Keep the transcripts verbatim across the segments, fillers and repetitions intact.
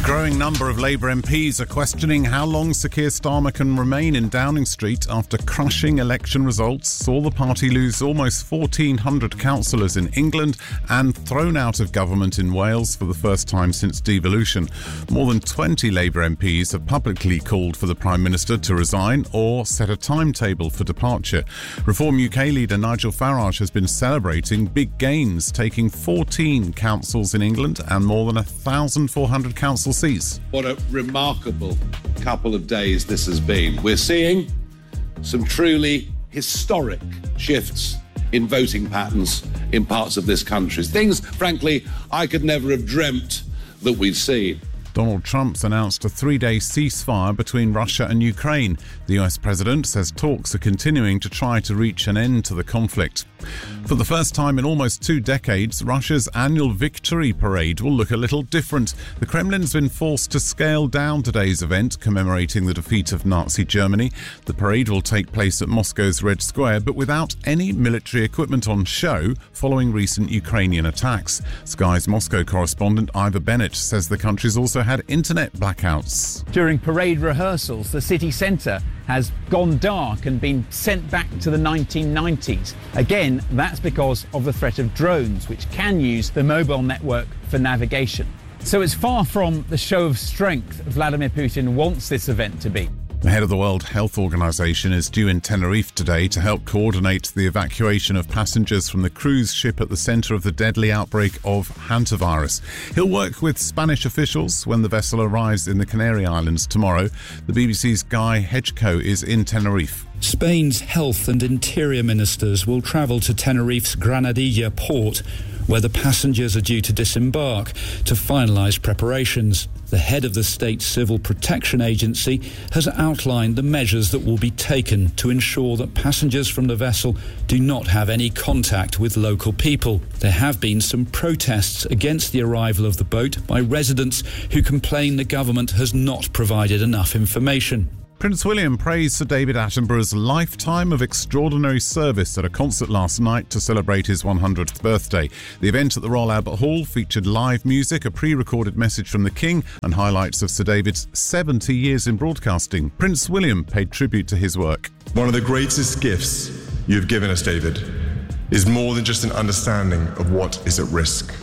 growing number of Labour M Ps are questioning how long Sir Keir Starmer can remain in Downing Street after crushing election results saw the party lose almost fourteen hundred councillors in England and thrown out of government in Wales for the first time since devolution. More than twenty Labour M Ps have publicly called for the Prime Minister to resign or set a timetable for departure. Reform U K leader Nigel Farage has been celebrating big gains, taking fourteen councils in England and more than one thousand four hundred council seats. What a remarkable couple of days this has been. We're seeing some truly historic shifts in voting patterns in parts of this country. Things, frankly, I could never have dreamt that we'd see. Donald Trump's announced a three-day ceasefire between Russia and Ukraine. The U S president says talks are continuing to try to reach an end to the conflict. For the first time in almost two decades, Russia's annual victory parade will look a little different. The Kremlin's been forced to scale down today's event commemorating the defeat of Nazi Germany. The parade will take place at Moscow's Red Square, but without any military equipment on show following recent Ukrainian attacks. Sky's Moscow correspondent Ivor Bennett says the country's also had internet blackouts. During parade rehearsals, the city centre has gone dark and been sent back to the nineteen nineties. Again, that's because of the threat of drones, which can use the mobile network for navigation. So it's far from the show of strength Vladimir Putin wants this event to be. The head of the World Health Organization is due in Tenerife today to help coordinate the evacuation of passengers from the cruise ship at the center of the deadly outbreak of hantavirus. He'll work with Spanish officials when the vessel arrives in the Canary Islands tomorrow. The B B C's Guy Hedgecoe is in Tenerife. Spain's health and interior ministers will travel to Tenerife's Granadilla port, where the passengers are due to disembark, to finalise preparations. The head of the state's civil protection agency has outlined the measures that will be taken to ensure that passengers from the vessel do not have any contact with local people. There have been some protests against the arrival of the boat by residents who complain the government has not provided enough information. Prince William praised Sir David Attenborough's lifetime of extraordinary service at a concert last night to celebrate his one hundredth birthday. The event at the Royal Albert Hall featured live music, a pre-recorded message from the King, and highlights of Sir David's seventy years in broadcasting. Prince William paid tribute to his work. One of the greatest gifts you've given us, David, is more than just an understanding of what is at risk.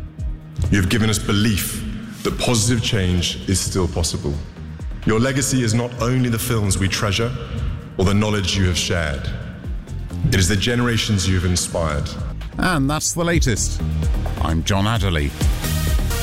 You've given us belief that positive change is still possible. Your legacy is not only the films we treasure or the knowledge you have shared. It is the generations you have inspired. And that's the latest. I'm John Adderley.